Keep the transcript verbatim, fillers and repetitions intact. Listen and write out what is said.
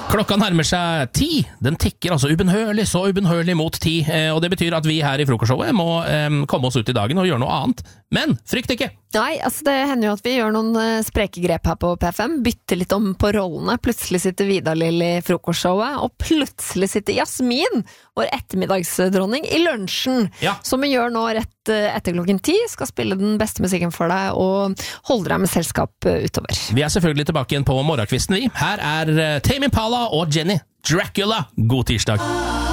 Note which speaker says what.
Speaker 1: Klokka nærmer seg ti. Den tikker altså ubønnhørlig, så ubønnhørlig mot ti. Eh, og det betyr at vi her i frokostshowet må eh, komme oss ut i dagen og gjøre noe annet. Men frykt ikke!
Speaker 2: Nei, altså det hender jo at vi gjør noen uh, spreke grep her på P fem. Bytter litt om på rollene. Plutselig sitter Vidar-Lill i frokostshowet, og plutselig sitter Jasmin, vår ettermiddagsdronning, i lunsjen. Ja. Som vi gjør nå rett uh, etter klokken ti. Skal spille den beste musikken for deg, og holde deg med selskap uh, utover.
Speaker 1: Vi er selvfølgelig tilbake igjen på morgenkvisten, vi. Her er uh, Tame Impala og Jenny Dracula. God tirsdag!